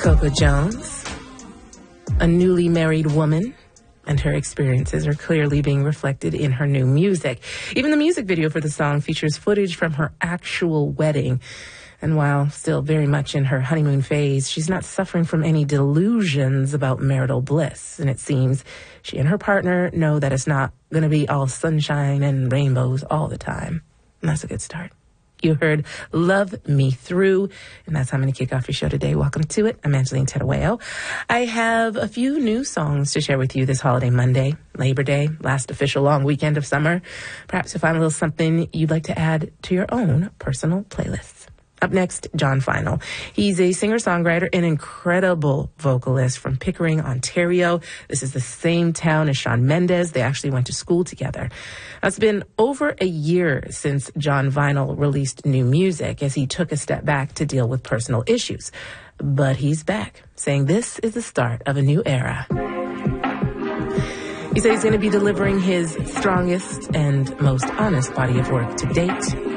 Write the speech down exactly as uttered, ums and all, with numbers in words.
Coco Jones, a newly married woman, and her experiences are clearly being reflected in her new music. Even the music video for the song features footage from her actual wedding. And while still very much in her honeymoon phase, she's not suffering from any delusions about marital bliss. And it seems she and her partner know that it's not going to be all sunshine and rainbows all the time. And that's a good start. You heard Love Me Through, and that's how I'm going to kick off your show today. Welcome to it. I'm Angeline Tedaweo. I have a few new songs to share with you this holiday Monday, Labor Day, last official long weekend of summer. Perhaps you'll find a little something you'd like to add to your own personal playlists. Up next, John Final. He's a singer-songwriter and incredible vocalist from Pickering, Ontario. This is the same town as Shawn Mendes. They actually went to school together. It's been over a year since John Final released new music as he took a step back to deal with personal issues. But he's back, saying this is the start of a new era. He said he's going to be delivering his strongest and most honest body of work to date.